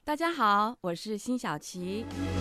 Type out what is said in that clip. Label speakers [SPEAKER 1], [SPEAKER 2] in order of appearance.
[SPEAKER 1] 大家好，我是辛晓琪。